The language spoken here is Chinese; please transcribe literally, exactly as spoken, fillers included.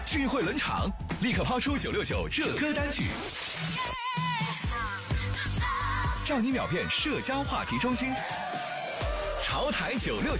聚会冷场，立刻抛出九六九热歌单曲，照你秒变社交话题中心。潮台九六九。